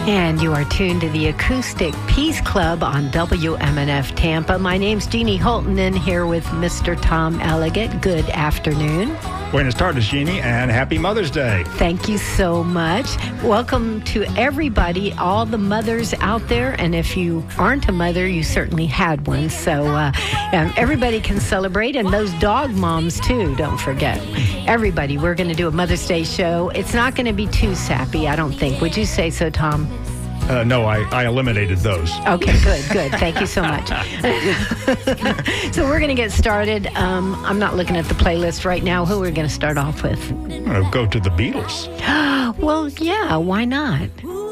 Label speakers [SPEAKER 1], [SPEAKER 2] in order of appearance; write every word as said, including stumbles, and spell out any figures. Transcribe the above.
[SPEAKER 1] And you are tuned to the Acoustic Peace Club on W M N F Tampa. My name's Jeannie Holton, and here with Mister Tom Elegant. Good afternoon.
[SPEAKER 2] Buenas tardes, Jeannie, and happy Mother's Day.
[SPEAKER 1] Thank you so much. Welcome to everybody, all the mothers out there. And if you aren't a mother, you certainly had one. So uh, um, everybody can celebrate, and those dog moms, too, don't forget. Everybody, we're going to do a Mother's Day show. It's not going to be too sappy, I don't think. Would you say so, Tom?
[SPEAKER 2] Uh, no, I, I eliminated those.
[SPEAKER 1] Okay, good, good. Thank you so much. So we're going to get started. Um, I'm not looking at the playlist right now. Who are we going to start off with?
[SPEAKER 2] I'm going to go to the Beatles.
[SPEAKER 1] Well, yeah, why not?